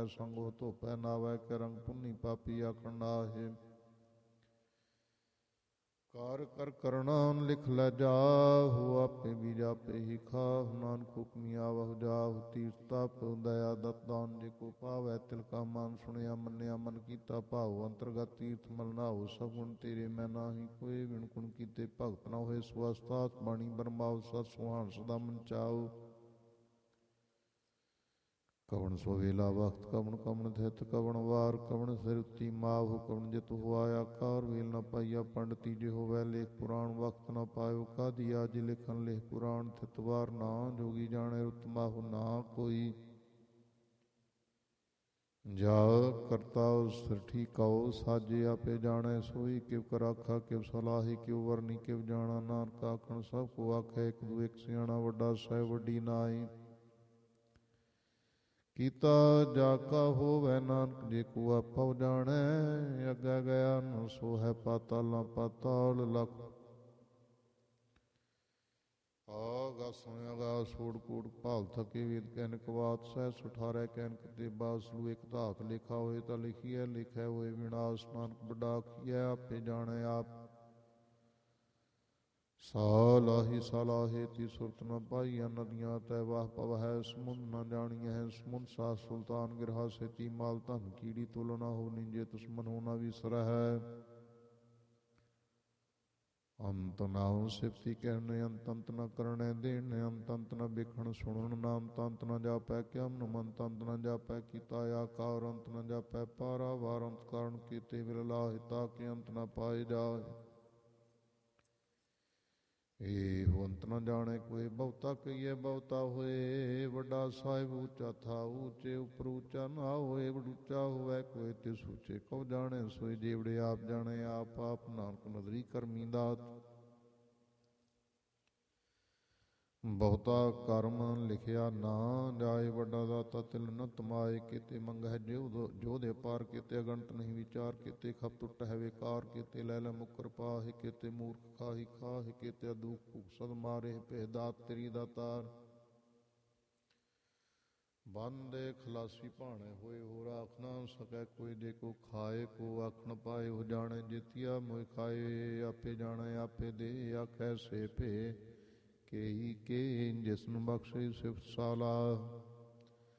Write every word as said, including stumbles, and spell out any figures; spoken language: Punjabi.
ਕੈ ਸੰਗੋ ਧੋਪੈ ਨਾਵੈ ਕੈ ਰੰਗ ਪੁੰਨੀ ਪਾਪੀ ਆਖਣ ਨਾਹਿ। ਕਾਰ ਕਰ ਕਰਣਾ ਲਿਖ ਲੈ ਜਾਹੁ ਆਪੇ ਬੀਜ ਆਪੇ ਹੀ ਖਾਹੁ। ਨਾਨਕ ਹੁਕਮੀ ਆਵਹੁ ਜਾਹੁ ਤੀਰਥ ਤਪ ਦਇਆ ਦਤ ਦਾਨ। ਜੇ ਕੋ ਪਾਵੈ ਤਿਲ ਕਾ ਮਨ ਸੁਣਿਆ ਮੰਨਿਆ ਮਨ ਕੀਤਾ ਭਾਉ। ਅੰਤਰਗਤ ਤੀਰਥ ਮਲ ਨਾਹੁ ਸਭ ਗੁਣ ਤੇਰੇ ਮੈਂ ਨਾਹੀ। ਕੋਏ ਵਿਣ ਗੁਣ ਕੀਤੇ ਭਗਤ ਨਾ ਹੋਏ। ਸਵਸਤਾਤ ਬਾਣੀ ਬਰਮਾਉ ਸਤ ਸੁਹਾਣ ਸਦਾ ਮਨ ਚਾਉ। ਕਵਣ ਸੋ ਵੇਲਾ ਵਖਤ ਕਵਣ ਕਵਣ ਥਿਤ ਕਵਣ ਵਾਰ। ਕਵਣ ਸਿਰੁਤੀ ਮਾਹੁ ਕਵਣ ਜਿਤ ਹੋਆ ਆਕਾਰ। ਵੇਲ ਨ ਪਾਈਆ ਪੰਡਤੀ ਜੇ ਹੋਵੈ ਲੇਖ ਪੁਰਾਣ। ਵਖਤ ਨ ਪਾਇਓ ਕਾਦੀ ਆਜ ਲਿਖਣ ਲੇਖ ਪੁਰਾਣ। ਥਿਤ ਵਾਰ ਨਾ ਜੋਗੀ ਜਾਣੈ ਰੁਤ ਮਾਹੁ ਨਾ ਕੋਈ। ਜਾ ਕਰਤਾ ਸਿਰ ਠੀਕਉ ਸਾਜੇ ਆਪੇ ਜਾਣੈ ਸੋਈ। ਕਿਵ ਕਰ ਆਖਾ ਕਿਵ ਸਲਾਹੀ ਕਿਵ ਵਰਨੀ ਕਿਵ ਜਾਣਾ। ਨਾਨਕ ਆਖਣ ਸਭ ਕੋ ਆਖੈ ਇੱਕ ਦੂ ਇੱਕ ਸਿਆਣਾ। ਵੱਡਾ ਸਾਹਿਬ ਵੱਡੀ ਨਾਈ ਕੀਤਾ ਜਾ ਕਾ ਹੋਵੈ। ਨਾਨਕ ਜੇ ਕੋ ਆਪਹੁ ਜਾਣੈ। ਅੱਗਾ ਗਿਆ ਨ ਸੋ ਹੈ ਪਾਤਾਲਾਂ ਪਾਤਾਲ ਲਖ। ਆਗਾਸ ਆਗਾਸ ਸੋੜ ਕੋੜ ਭਾਲ ਥਕੇ ਵੇਦ ਕੈਨਕ ਬਾਤ। ਸਹਿ ਸੁਠਾਰੈ ਕੈਨਕ ਤੇ ਬਾਸਲੂ ਇੱਕ ਧਾਤ ਲਿਖਾ ਹੋਏ ਤਾਂ ਲਿਖੀਐ ਲਿਖੈ ਹੋਏ ਵਿਨਾਸ਼। ਨਾਨਕ ਵੱਡਾ ਆਖੀਐ ਆਪੇ ਜਾਣੈ ਆਪ। ਸਾਲਾਹੀ ਸਾਲਾਹੇ ਤੀ ਸੁਰਤ ਨ ਪਾਈਆ। ਨਦੀਆਂ ਤੈ ਵਾਹ ਪਵਹਿ ਸਮੁੰਦ ਨ ਜਾਣੀਐ। ਸਮੁੰਦ ਸਾਹ ਸੁਲਤਾਨ ਗਿਰਹਾ ਸੇਤੀ ਮਾਲ ਧਨ ਕੀੜੀ ਤੁਲ ਨਾ ਹੋ ਨੀਜੇ ਦੁਸ਼ਮਨ ਹੋ ਨ ਵਿਸਰਹਿ। ਅੰਤ ਨਾਉ ਸਿਫਤੀ ਕਹਿਣੇ ਅੰਤ ਅੰਤ ਨ ਕਰਣੈ ਦੇਣੈ। ਅੰਤ ਅੰਤ ਨ ਵੇਖਣ ਸੁਣਨ ਨਾਮ ਤੰਤ ਨ ਜਾਪੈ ਕਿਆਮ ਨ ਮੰਤ ਅੰਤ ਨ ਜਾਪੈ ਕੀਤਾ ਆਕਾਰ। ਅੰਤ ਨ ਜਾਪੈ ਪਾਰਾ ਵਾਰ ਅੰਤ ਕਾਰਨ ਕੀਤੇ ਵਿਲ ਲਾਹਿ। ਤਾਕੇ ਅੰਤ ਨ ਪਾਏ ਜਾਹਿ। ਏਹੁ ਅੰਤ ਨ ਜਾਣੈ ਕੋਇ ਬਹੁਤਾ ਕਹੀਐ ਬਹੁਤਾ ਹੋਏ। ਵੱਡਾ ਸਾਹਿਬ ਉੱਚਾ ਥਾਉ ਉੱਚੇ ਉਪਰ ਉੱਚਾ ਨਾ ਹੋਏ। ਵਡੂਚਾ ਹੋਵੈ ਕੋਇ ਤਿਸ ਉੱਚੇ ਕਉ ਜਾਣੈ ਸੋਇ। ਜੇਵੜੇ ਆਪ ਜਾਣੈ ਆਪ ਆਪ ਨਾਨਕ ਨਦਰੀ ਕਰਮੀ ਦਾਤ। ਬਹੁਤਾ ਕਰਮ ਲਿਖਿਆ ਨਾ ਜਾਏ। ਵੱਡਾ ਦਾਤਾ ਤਿਲ ਨ ਤਮਾਏ। ਕੀਤੇ ਮੰਗਹਿ ਜੋ ਦੇ ਪਾਰ ਕੀਤੇ ਅਗਣਤ ਨਹੀਂ ਵਿਚਾਰ। ਕੀਤੇ ਖਪ ਟੁੱਟ ਹੈ ਵੇਕਾਰ। ਕੀਤੇ ਲੈ ਲੈ ਮੁਕਰ ਪਾਹਿ। ਕੀਤੇ ਮੂਰਖ ਖਾਹੀ ਖਾਹਿ। ਕੀਤੇ ਅਦੂਖ ਭੁਖ ਸਦ ਮਾਰੇ। ਭੇ ਦਾਤ ਤੇਰੀ ਦਾਤਾਰ। ਬੰਦੇ ਖਲਾਸੀ ਭਾਣੇ ਹੋਏ ਹੋਰ ਆਖ ਨਾ ਸਕੈ ਕੋਈ। ਜੇ ਕੋ ਖਾਏ ਕੋ ਆਖਣ ਪਾਏ ਉਹ ਜਾਣੈ ਜੇਤੀਆ ਮੋਇ ਖਾਏ। ਆਪੇ ਜਾਣੈ ਆਪੇ ਦੇ ਆਖੈ ਸੇ ਭੇ। ਕੇਈ ਕੇ ਜਿਸਨੂੰ ਬਖਸ਼ੇ ਸਿਫਤ ਸਾਲਾ।